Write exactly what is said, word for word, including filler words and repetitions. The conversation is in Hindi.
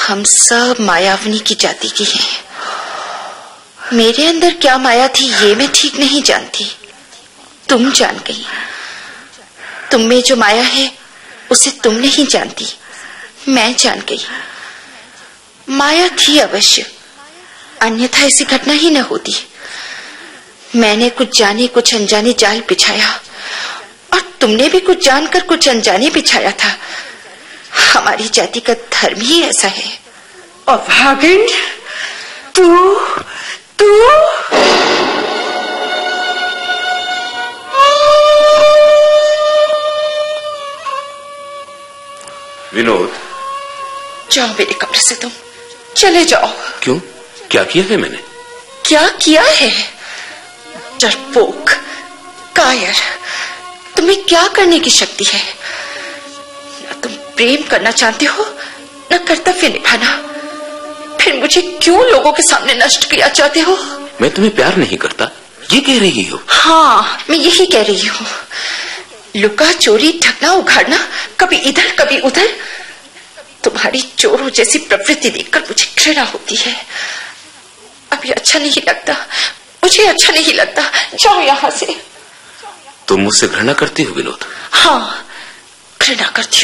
हम सब मायावनी की जाति की हैं। मेरे अंदर क्या माया थी ये मैं ठीक नहीं जानती, तुम जान गई। तुम में जो माया है उसे तुम नहीं जानती, मैं जान गई। माया थी अवश्य, अन्यथा ऐसी घटना ही न होती। मैंने कुछ जाने कुछ अनजाने जाल बिछाया और तुमने भी कुछ जानकर कुछ अनजाने बिछाया था। हमारी जाति का धर्म ही ऐसा है। और भागिन, तू तू विनोद, जाओ मेरे कमरे से, तुम चले जाओ। क्यों? क्या किया है मैंने? क्या किया है? डरपोक, कायर, तुम्हें क्या करने की शक्ति है? न तुम प्रेम करना चाहते हो न कर्तव्य निभाना, फिर मुझे क्यों लोगों के सामने नष्ट किया चाहते हो? मैं तुम्हें प्यार नहीं करता, ये कह रही हो? हाँ, मैं यही कह रही हूँ। लुका चोरी, ढकना उघाड़ना, कभी इधर कभी उधर। तुम्हारी चोरों जैसी प्रवृत्ति देखकर मुझे घृणा होती है। अब ये अच्छा नहीं लगता, मुझे अच्छा नहीं लगता। जाओ यहाँ से। तुम मुझसे घृणा करती हो विनोद? हाँ, घृणा करती